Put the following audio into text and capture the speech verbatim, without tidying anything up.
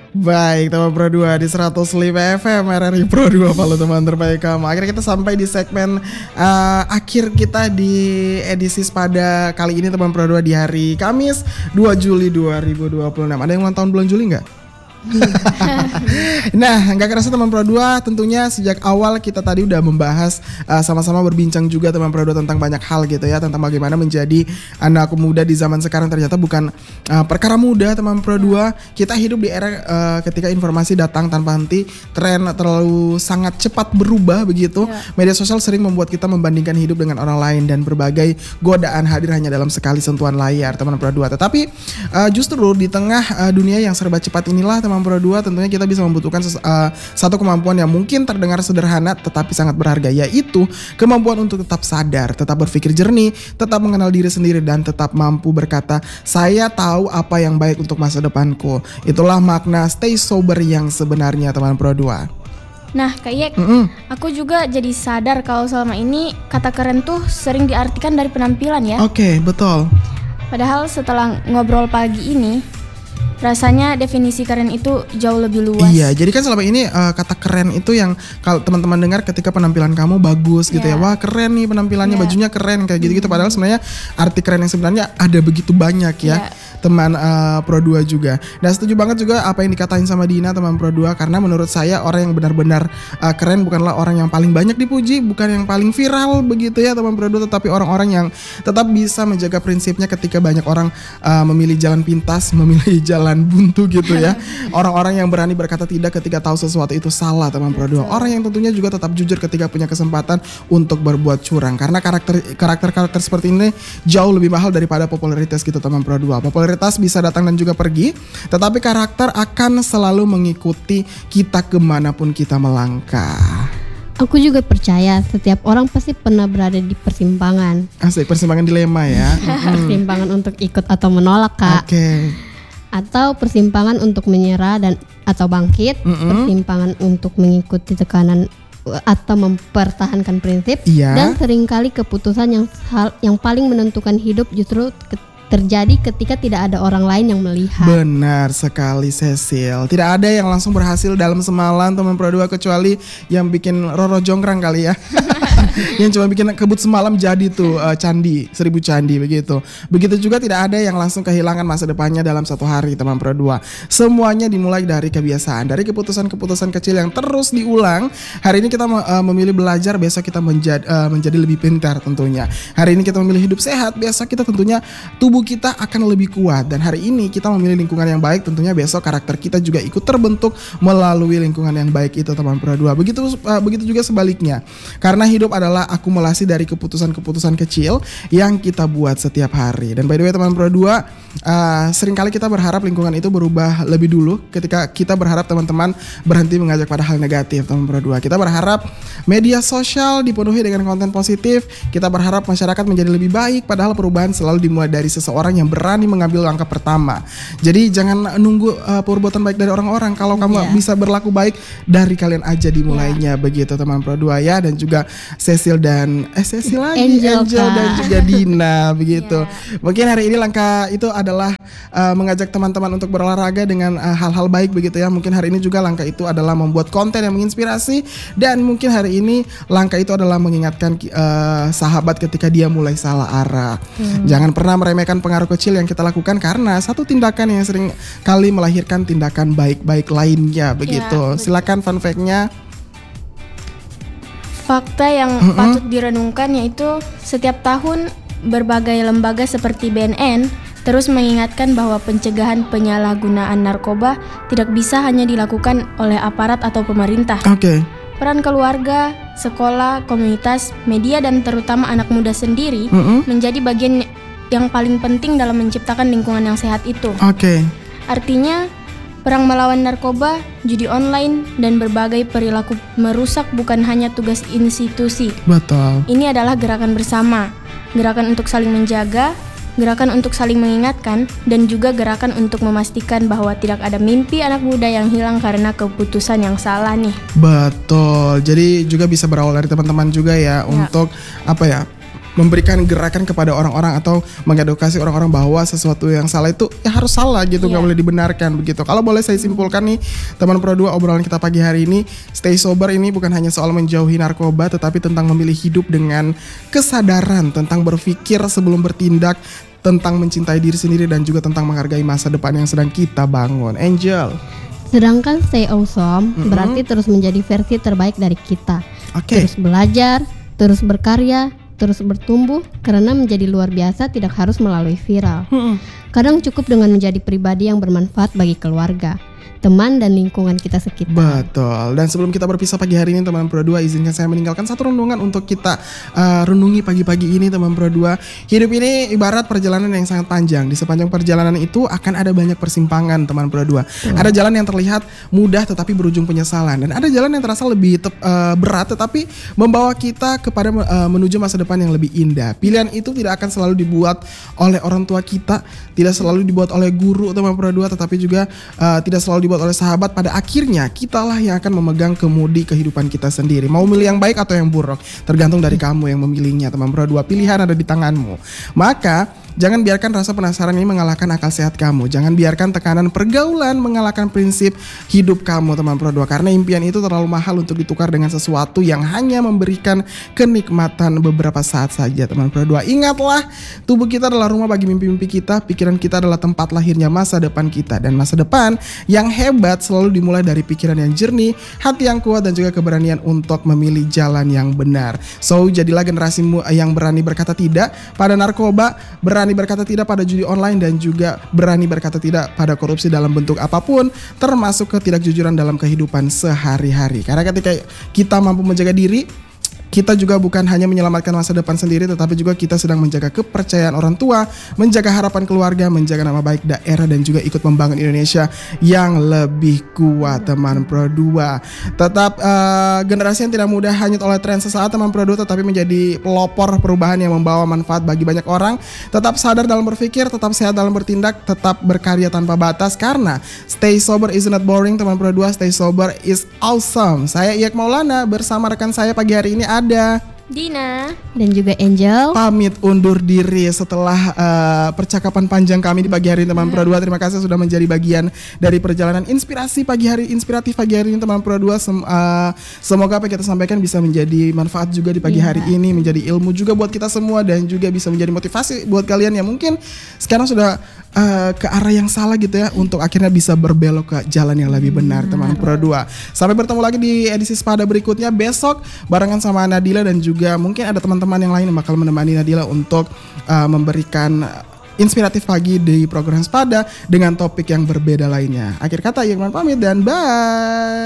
Baik, teman Pro dua di seratus lima F M R R I Pro dua Palu, teman terbaik kamu. Akhirnya kita sampai di segmen uh, akhir kita di edisi pada kali ini, teman Pro dua, di hari Kamis dua Juli dua ribu dua puluh enam. Ada yang ulang tahun bulan Juli nggak? Nah, nggak kerasa teman Pro dua, tentunya sejak awal kita tadi udah membahas uh, sama-sama berbincang juga teman Pro dua tentang banyak hal gitu ya, tentang bagaimana menjadi anak muda di zaman sekarang ternyata bukan uh, perkara mudah teman Pro dua. Kita hidup di era uh, ketika informasi datang tanpa henti, tren terlalu sangat cepat berubah begitu. Ya. Media sosial sering membuat kita membandingkan hidup dengan orang lain dan berbagai godaan hadir hanya dalam sekali sentuhan layar teman Pro dua. Tetapi uh, justru di tengah uh, dunia yang serba cepat inilah teman Pro dua, tentunya kita bisa membutuhkan ses- uh, satu kemampuan yang mungkin terdengar sederhana tetapi sangat berharga, yaitu kemampuan untuk tetap sadar, tetap berpikir jernih, tetap mengenal diri sendiri, dan tetap mampu berkata, saya tahu apa yang baik untuk masa depanku. Itulah makna stay sober yang sebenarnya teman Pro dua. Nah Kak Yek, Mm-mm. aku juga jadi sadar kalau selama ini kata keren tuh sering diartikan dari penampilan ya. Oke, okay, betul. Padahal setelah ngobrol pagi ini, rasanya definisi keren itu jauh lebih luas. Iya, jadi kan selama ini uh, kata keren itu yang kalau teman-teman dengar ketika penampilan kamu bagus gitu yeah. ya. Wah, keren nih penampilannya, yeah. bajunya keren kayak gitu-gitu. Padahal sebenarnya arti keren yang sebenarnya ada begitu banyak ya. Yeah. Teman uh, Pro dua juga. Dan setuju banget juga apa yang dikatain sama Dina teman Pro dua, karena menurut saya orang yang benar-benar uh, keren bukanlah orang yang paling banyak dipuji, bukan yang paling viral begitu ya teman Pro dua, tetapi orang-orang yang tetap bisa menjaga prinsipnya ketika banyak orang uh, memilih jalan pintas, memilih jalan buntu gitu ya. Orang-orang yang berani berkata tidak ketika tahu sesuatu itu salah teman Pro dua. Orang yang tentunya juga tetap jujur ketika punya kesempatan untuk berbuat curang, karena karakter karakter-karakter seperti ini jauh lebih mahal daripada popularitas gitu teman Pro dua. Popularitas bisa datang dan juga pergi, tetapi karakter akan selalu mengikuti kita kemanapun kita melangkah. Aku juga percaya setiap orang pasti pernah berada di persimpangan. Asik, persimpangan dilema ya. Persimpangan untuk ikut atau menolak, Kak. Oke. Okay. Atau persimpangan untuk menyerah dan atau bangkit, mm-hmm. persimpangan untuk mengikuti tekanan atau mempertahankan prinsip, iya. dan seringkali keputusan yang hal, yang paling menentukan hidup justru ke, terjadi ketika tidak ada orang lain yang melihat. Benar sekali Cecil. Tidak ada yang langsung berhasil dalam semalam teman Pro dua kecuali yang bikin Roro Jonggrang kali ya. Yang cuma bikin kebut semalam jadi tuh uh, candi, seribu candi begitu. Begitu juga tidak ada yang langsung kehilangan masa depannya dalam satu hari teman Pro dua. Semuanya dimulai dari kebiasaan, dari keputusan-keputusan kecil yang terus diulang. Hari ini kita uh, memilih belajar, besok kita menjadi, uh, menjadi lebih pintar tentunya. Hari ini kita memilih hidup sehat, besok kita tentunya tubuh kita akan lebih kuat. Dan hari ini kita memilih lingkungan yang baik, tentunya besok karakter kita juga ikut terbentuk melalui lingkungan yang baik itu teman Pro dua. Begitu uh, begitu juga sebaliknya. Karena hidup adalah akumulasi dari keputusan-keputusan kecil yang kita buat setiap hari. Dan by the way teman Pro dua, uh, seringkali kita berharap lingkungan itu berubah lebih dulu ketika kita berharap teman-teman berhenti mengajak pada hal negatif teman Pro dua. Kita berharap media sosial dipenuhi dengan konten positif. Kita berharap masyarakat menjadi lebih baik, padahal perubahan selalu dimulai dari seseorang yang berani mengambil langkah pertama. Jadi jangan nunggu uh, perbuatan baik dari orang-orang. Kalau kamu yeah. bisa berlaku baik, dari kalian aja dimulainya yeah. begitu teman Pro dua ya. Dan juga Cecil dan eh Cecil lagi Angel, Angel dan juga Dina begitu. Yeah. Mungkin hari ini langkah itu adalah uh, mengajak teman-teman untuk berolahraga dengan uh, hal-hal baik begitu ya. Mungkin hari ini juga langkah itu adalah membuat konten yang menginspirasi, dan mungkin hari ini langkah itu adalah mengingatkan uh, sahabat ketika dia mulai salah arah. Hmm. Jangan pernah meremehkan pengaruh kecil yang kita lakukan, karena satu tindakan yang sering kali melahirkan tindakan baik-baik lainnya begitu. Ya, silakan fun fact-nya. Fakta yang mm-hmm. patut direnungkan yaitu setiap tahun berbagai lembaga seperti B N N terus mengingatkan bahwa pencegahan penyalahgunaan narkoba tidak bisa hanya dilakukan oleh aparat atau pemerintah. Oke. Okay. Peran keluarga, sekolah, komunitas, media, dan terutama anak muda sendiri mm-hmm. menjadi bagian yang paling penting dalam menciptakan lingkungan yang sehat itu. Oke. Okay. Artinya, perang melawan narkoba, judi online, dan berbagai perilaku merusak bukan hanya tugas institusi. Betul. Ini adalah gerakan bersama, gerakan untuk saling menjaga, gerakan untuk saling mengingatkan, dan juga gerakan untuk memastikan bahwa tidak ada mimpi anak muda yang hilang karena keputusan yang salah nih. Betul. Jadi juga bisa berawal dari teman-teman juga ya, ya. Untuk apa ya? memberikan gerakan kepada orang-orang atau mengedukasi orang-orang bahwa sesuatu yang salah itu ya harus salah gitu, nggak Iya. boleh dibenarkan begitu. Kalau boleh saya simpulkan nih teman Pro dua, obrolan kita pagi hari ini, stay sober ini bukan hanya soal menjauhi narkoba, tetapi tentang memilih hidup dengan kesadaran, tentang berpikir sebelum bertindak, tentang mencintai diri sendiri dan juga tentang menghargai masa depan yang sedang kita bangun. Angel. Sedangkan stay awesome berarti terus menjadi versi terbaik dari kita. Oke. Terus belajar, terus berkarya, terus bertumbuh, karena menjadi luar biasa tidak harus melalui viral. Kadang cukup dengan menjadi pribadi yang bermanfaat bagi keluarga, teman dan lingkungan kita sekitar. Betul. Dan sebelum kita berpisah pagi hari ini teman Pro dua, izinkan saya meninggalkan satu renungan untuk kita uh, renungi pagi-pagi ini teman Pro dua. Hidup ini ibarat perjalanan yang sangat panjang. Di sepanjang perjalanan itu akan ada banyak persimpangan teman Pro dua. Hmm. Ada jalan yang terlihat mudah tetapi berujung penyesalan, dan ada jalan yang terasa lebih tep, uh, berat tetapi membawa kita kepada uh, menuju masa depan yang lebih indah. Pilihan itu tidak akan selalu dibuat oleh orang tua kita, tidak selalu dibuat oleh guru teman Pro dua, tetapi juga uh, tidak selalu dibuat oleh sahabat. Pada akhirnya kitalah yang akan memegang kemudi kehidupan kita sendiri. Mau milih yang baik atau yang buruk tergantung dari kamu yang memilihnya teman Pro dua. Pilihan ada di tanganmu. Maka jangan biarkan rasa penasaran ini mengalahkan akal sehat kamu. Jangan biarkan tekanan pergaulan mengalahkan prinsip hidup kamu teman Pro dua. Karena impian itu terlalu mahal untuk ditukar dengan sesuatu yang hanya memberikan kenikmatan beberapa saat saja teman Pro dua. Ingatlah, tubuh kita adalah rumah bagi mimpi-mimpi kita. Pikiran kita adalah tempat lahirnya masa depan kita. Dan masa depan yang hebat selalu dimulai dari pikiran yang jernih, hati yang kuat, dan juga keberanian untuk memilih jalan yang benar. So, jadilah generasi yang berani berkata tidak pada narkoba, berani berkata tidak pada judi online, dan juga berani berkata tidak pada korupsi dalam bentuk apapun, termasuk ketidakjujuran dalam kehidupan sehari-hari. Karena ketika kita mampu menjaga diri, kita juga bukan hanya menyelamatkan masa depan sendiri, tetapi juga kita sedang menjaga kepercayaan orang tua, menjaga harapan keluarga, menjaga nama baik daerah, dan juga ikut membangun Indonesia yang lebih kuat teman Pro dua. Tetap uh, generasi yang tidak mudah hanyut oleh tren sesaat teman Pro dua, tetapi menjadi pelopor perubahan yang membawa manfaat bagi banyak orang. Tetap sadar dalam berpikir, tetap sehat dalam bertindak, tetap berkarya tanpa batas, karena stay sober is not boring teman Pro dua, stay sober is awesome. Saya Iyak Maulana bersama rekan saya pagi hari ini ada Dina Dan juga Angel. pamit undur diri setelah uh, percakapan panjang kami di pagi hari ini teman Pro dua. Terima kasih sudah menjadi bagian dari perjalanan inspirasi pagi hari inspiratif pagi hari ini teman Pro dua. Sem- uh, semoga apa yang kita sampaikan bisa menjadi manfaat juga di pagi Iya. hari ini, menjadi ilmu juga buat kita semua, dan juga bisa menjadi motivasi buat kalian yang mungkin sekarang sudah uh, ke arah yang salah gitu ya, untuk akhirnya bisa berbelok ke jalan yang lebih benar teman Pro dua. Sampai bertemu lagi di edisi Spada berikutnya besok barengan sama Nadila, dan juga juga mungkin ada teman-teman yang lain yang bakal menemani Nadila untuk uh, memberikan inspiratif pagi di program Spada dengan topik yang berbeda lainnya. Akhir kata, Iqman pamit dan bye.